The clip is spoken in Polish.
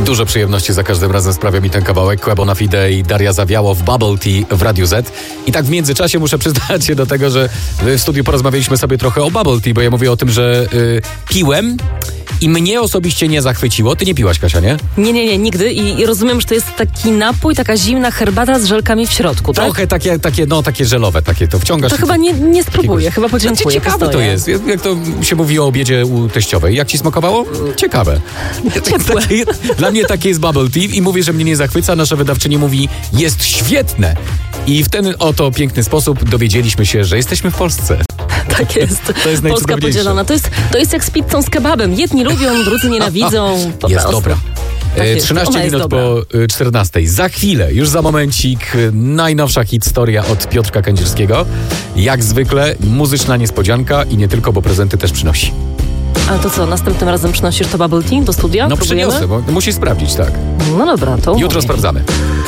Dużo przyjemności za każdym razem sprawia mi ten kawałek. Quebo na Fide i Daria Zawiało w Bubble Tea w Radiu Z. I tak w międzyczasie muszę przyznać się do tego, że w studiu porozmawialiśmy sobie trochę o Bubble Tea, bo ja mówię o tym, że piłem i mnie osobiście nie zachwyciło. Ty nie piłaś, Kasia, nie? Nie, nigdy. I rozumiem, że to jest taki napój, taka zimna herbata z żelkami w środku, tak? Trochę takie żelowe, takie to wciągasz. To chyba nie spróbuję, chyba podziękuję. Ciekawe to jest. Jak to się mówi o obiedzie u teściowej. Jak ci smakowało? Ciekawe. Ciepłe. Dla mnie takie jest Bubble Tea i mówię, że mnie nie zachwyca. Nasza wydawczyni mówi, jest świetne. I w ten oto piękny sposób dowiedzieliśmy się, że jesteśmy w Polsce. Tak jest. To jest Polska podzielona. To jest jak z pizzą z kebabem. Jedni lubią, drudzy nienawidzą. Jest dobra. Tak jest. 13 minut po 14. Za chwilę, już za momencik, najnowsza historia od Piotrka Kędzierskiego. Jak zwykle muzyczna niespodzianka i nie tylko, bo prezenty też przynosi. A to co, następnym razem przynosisz to Bubble Tea do studia? No próbujemy? przyniosę, bo musisz sprawdzić, tak. No dobra, to Jutro sprawdzamy.